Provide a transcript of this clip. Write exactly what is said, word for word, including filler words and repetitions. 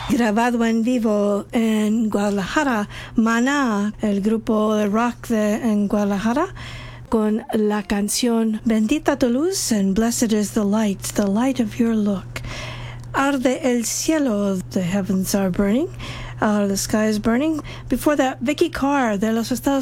grabado en vivo en Guadalajara, Maná, el grupo de rock de, en Guadalajara, con la canción Bendita tu luz and Blessed is the light, the light of your look. Arde el cielo, the heavens are burning, uh, the sky is burning. Before that, Vicky Carr de los Estados